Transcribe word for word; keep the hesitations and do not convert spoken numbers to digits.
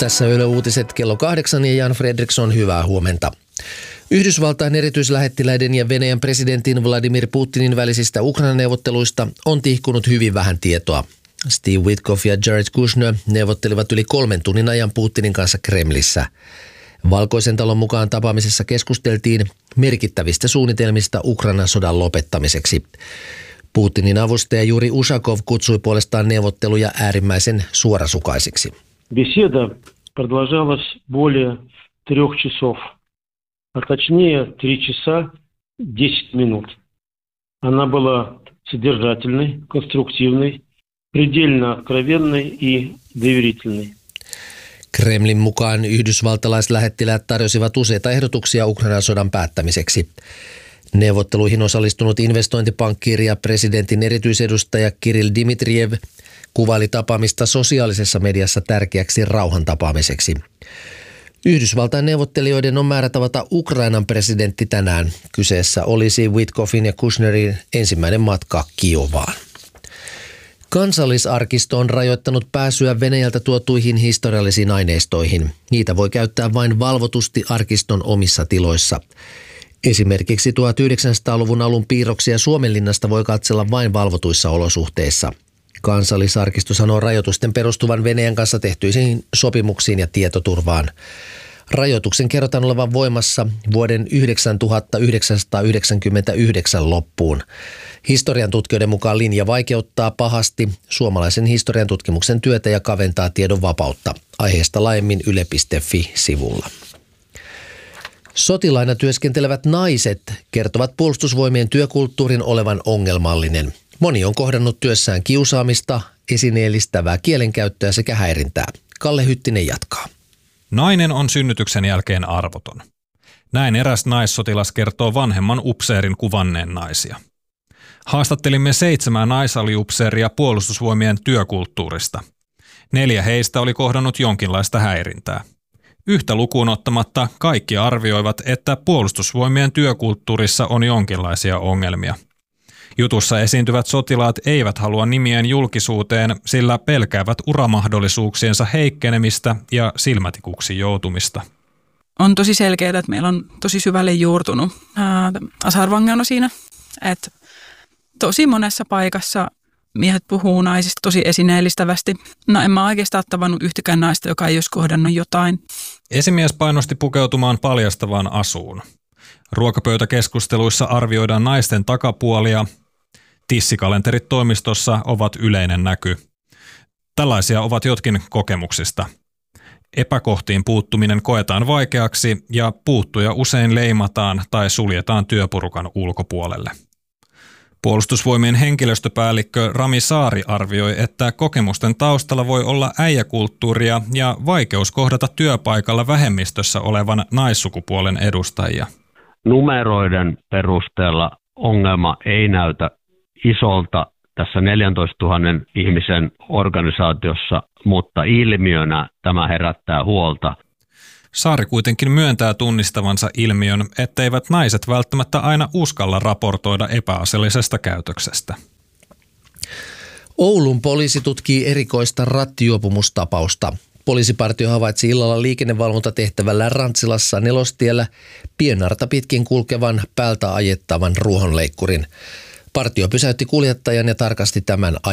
Tässä Yle Uutiset kello kahdeksan ja Jan Fredriksson, hyvää huomenta. Yhdysvaltain erityislähettiläiden ja Venäjän presidentin Vladimir Putinin välisistä Ukraina-neuvotteluista on tihkunut hyvin vähän tietoa. Steve Witkoff ja Jared Kushner neuvottelivat yli kolmen tunnin ajan Putinin kanssa Kremlissä. Valkoisen talon mukaan tapaamisessa keskusteltiin merkittävistä suunnitelmista Ukrainan sodan lopettamiseksi. Putinin avustaja Juri Ushakov kutsui puolestaan neuvotteluja äärimmäisen suorasukaisiksi. Беседа продолжалась более трех часов, а точнее три часа десять минут. Она была содержательной, конструктивной, предельно откровенной и доверительной. Kremlin mukaan yhdysvaltalaislähettiläät tarjosivat useita ehdotuksia Ukrainan sodan päättämiseksi. Neuvotteluihin osallistunut investointipankkiiri ja presidentin erityisedustaja Kirill Dmitrijev kuvaili tapaamista sosiaalisessa mediassa tärkeäksi rauhantapaamiseksi. Yhdysvaltain neuvottelijoiden on määrä tavata Ukrainan presidentti tänään. Kyseessä olisi Witkoffin ja Kushnerin ensimmäinen matka Kiovaan. Kansallisarkisto on rajoittanut pääsyä Venäjältä tuotuihin historiallisiin aineistoihin. Niitä voi käyttää vain valvotusti arkiston omissa tiloissa. Esimerkiksi tuhatyhdeksänsataaluvun alun piirroksia Suomenlinnasta voi katsella vain valvotuissa olosuhteissa. Kansallisarkisto sanoo rajoitusten perustuvan Venäjän kanssa tehtyisiin sopimuksiin ja tietoturvaan. Rajoituksen kerrotaan olevan voimassa vuoden tuhatyhdeksänsataayhdeksänkymmentäyhdeksän loppuun. Historian tutkijoiden mukaan linja vaikeuttaa pahasti suomalaisen historian tutkimuksen työtä ja kaventaa tiedon vapautta. Aiheesta laajemmin yle piste fi-sivulla. Sotilaina työskentelevät naiset kertovat Puolustusvoimien työkulttuurin olevan ongelmallinen. Moni on kohdannut työssään kiusaamista, esineellistävää kielenkäyttöä sekä häirintää. Kalle Hyttinen jatkaa. Nainen on synnytyksen jälkeen arvoton. Näin eräs naissotilas kertoo vanhemman upseerin kuvanneen naisia. Haastattelimme seitsemää naisaliupseeria Puolustusvoimien työkulttuurista. Neljä heistä oli kohdannut jonkinlaista häirintää. Yhtä lukuun ottamatta kaikki arvioivat, että Puolustusvoimien työkulttuurissa on jonkinlaisia ongelmia. Jutussa esiintyvät sotilaat eivät halua nimien julkisuuteen, sillä pelkäävät uramahdollisuuksiensa heikkenemistä ja silmätikuksi joutumista. On tosi selkeää, että meillä on tosi syvälle juurtunut tasa-arvo-ongelma siinä, että tosi monessa paikassa miehet puhuu naisista tosi esineellistävästi. No en mä oikeastaan tavannut yhtäkään naista, joka ei olisi kohdannut jotain. Esimies painosti pukeutumaan paljastavaan asuun. Ruokapöytäkeskusteluissa arvioidaan naisten takapuolia. Tissikalenterit toimistossa ovat yleinen näky. Tällaisia ovat jotkin kokemuksista. Epäkohtiin puuttuminen koetaan vaikeaksi ja puuttuja usein leimataan tai suljetaan työporukan ulkopuolelle. Puolustusvoimien henkilöstöpäällikkö Rami Saari arvioi, että kokemusten taustalla voi olla äijäkulttuuria ja vaikeus kohdata työpaikalla vähemmistössä olevan naissukupuolen edustajia. Numeroiden perusteella ongelma ei näytä isolta tässä neljäntoistatuhannen ihmisen organisaatiossa, mutta ilmiönä tämä herättää huolta. Saari kuitenkin myöntää tunnistavansa ilmiön, etteivät naiset välttämättä aina uskalla raportoida epäasiallisesta käytöksestä. Oulun poliisi tutkii erikoista rattijuopumustapausta. Poliisipartio havaitsi illalla liikennevalvontatehtävällä Rantsilassa Nelostiellä pienarta pitkin kulkevan päältä ajettavan ruohonleikkurin. Partio pysäytti kuljettajan ja tarkasti tämän